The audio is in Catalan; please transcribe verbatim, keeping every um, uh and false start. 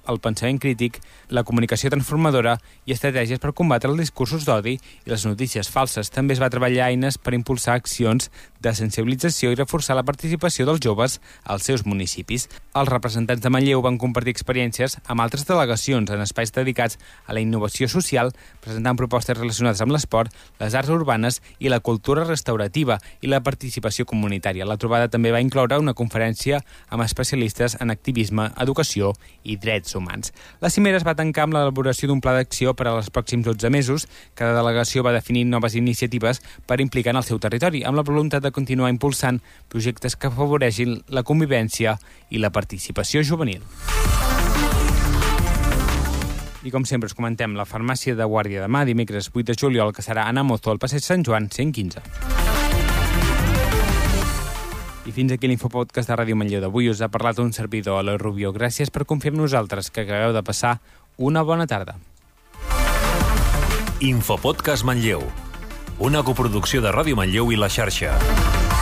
el pensament crític, la comunicació transformadora i estratègies per combatre els discursos d'odi i les notícies falses. També es va treballar eines per impulsar accions de sensibilització i reforçar la participació dels joves als seus municipis. Els representants de Manlleu van compartir experiències amb altres delegacions en espais dedicats a la innovació social, presentant propostes relacionades amb l'esport, les arts urbanes i la cultura restaurativa i la participació comunitària. La trobada també va incloure una conferència amb especialistes en activisme, educació i drets humans. La cimera es va tancar amb l'elaboració d'un pla d'acció per als pròxims dotze mesos. Cada delegació va definir noves iniciatives per implicar en el seu territori, amb la voluntat de continuar impulsant projectes que afavoreixin la convivència i la participació juvenil. I com sempre us comentem, la farmàcia de Guàrdia demà, dimecres vuit de juliol, que serà a Namozo, al passeig Sant Joan, cent quinze. I fins aquí l'Infopodcast de Ràdio Manlleu d'avui. Us ha parlat un servidor, Eloi Rubio. Gràcies per confiar en nosaltres, que acabeu de passar una bona tarda. Infopodcast Manlleu, una coproducció de Ràdio Manlleu i La Xarxa.